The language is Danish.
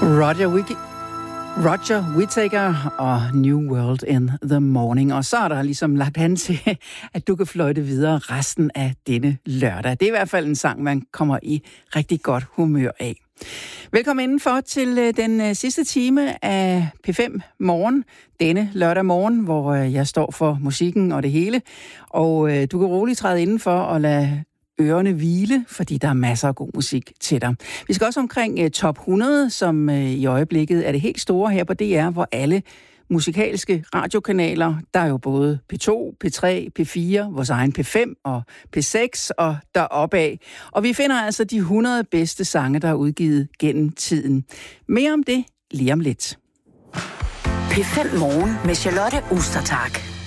Roger Whittaker og New World in the Morning. Og så er der ligesom lagt an til, at du kan fløjte videre resten af denne lørdag. Det er i hvert fald en sang, man kommer i rigtig godt humør af. Velkommen indenfor til den sidste time af P5 Morgen, denne lørdag morgen, hvor jeg står for musikken og det hele. Og du kan roligt træde indenfor og lade ørerne hvile, fordi der er masser af god musik til dig. Vi skal også omkring top 100, som i øjeblikket er det helt store her på DR, hvor alle musikalske radiokanaler, der er jo både P2, P3, P4, vores egen P5 og P6 og deropad. Og vi finder altså de 100 bedste sange, der er udgivet gennem tiden. Mere om det lige om lidt. P5 Morgen med Charlotte Ostertag.